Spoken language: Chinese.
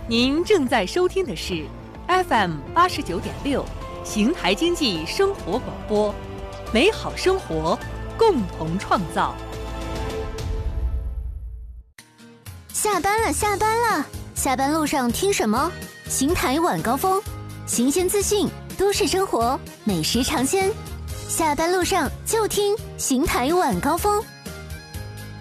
您正在收听的是 FM89.6邢台经济生活广播，美好生活，共同创造。 下班了，下班了！下班路上听什么？邢台晚高峰，新鲜资讯，都市生活，美食尝鲜。下班路上就听邢台晚高峰。